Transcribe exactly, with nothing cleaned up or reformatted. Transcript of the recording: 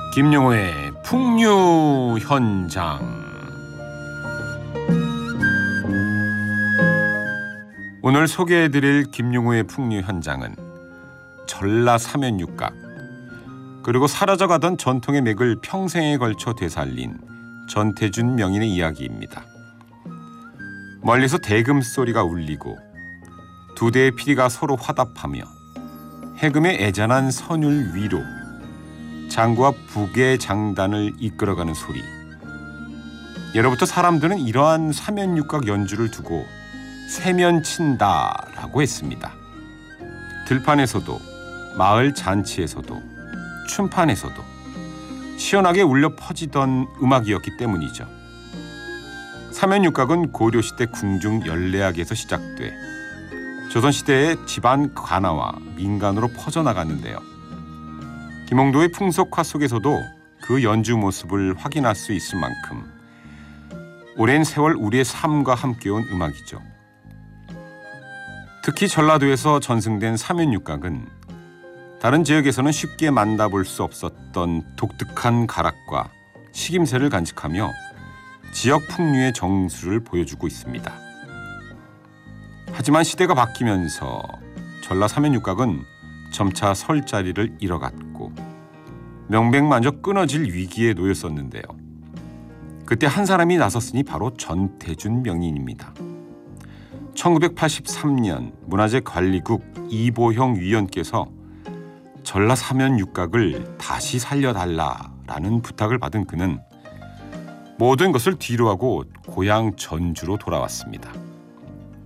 김용호의 풍류 현장. 오늘 소개해드릴 김용호의 풍류 현장은 전라 사면육각, 그리고 사라져가던 전통의 맥을 평생에 걸쳐 되살린 전태준 명인의 이야기입니다. 멀리서 대금 소리가 울리고 두 대의 피리가 서로 화답하며 해금의 애잔한 선율 위로 장구와 북의 장단을 이끌어가는 소리. 예로부터 사람들은 이러한 사면육각 연주를 두고 세면친다라고 했습니다. 들판에서도 마을 잔치에서도 춤판에서도 시원하게 울려 퍼지던 음악이었기 때문이죠. 사면육각은 고려시대 궁중 연례학에서 시작돼 조선시대의 집안 관아와 민간으로 퍼져나갔는데요. 김홍도의 풍속화 속에서도 그 연주 모습을 확인할 수 있을 만큼 오랜 세월 우리의 삶과 함께온 음악이죠. 특히 전라도에서 전승된 사면육각은 다른 지역에서는 쉽게 만나볼 수 없었던 독특한 가락과 식임새를 간직하며 지역 풍류의 정수를 보여주고 있습니다. 하지만 시대가 바뀌면서 전라 사면육각은 점차 설 자리를 잃어갔고 명백마저 끊어질 위기에 놓였었는데요. 그때 한 사람이 나섰으니 바로 전태준 명인입니다. 천구백팔십삼 년 문화재관리국 이보형 위원께서 전라 사면육각을 다시 살려달라라는 부탁을 받은 그는 모든 것을 뒤로하고 고향 전주로 돌아왔습니다.